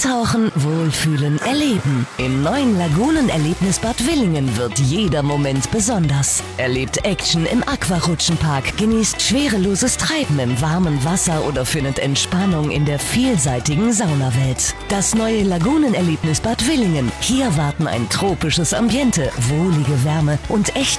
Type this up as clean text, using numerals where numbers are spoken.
Eintauchen, wohlfühlen, erleben. Im neuen Lagunenerlebnisbad Willingen wird jeder Moment besonders. Erlebt Action im Aquarutschenpark, genießt schwereloses Treiben im warmen Wasser oder findet Entspannung in der vielseitigen Saunawelt. Das neue Lagunenerlebnisbad Willingen. Hier warten ein tropisches Ambiente, wohlige Wärme und echte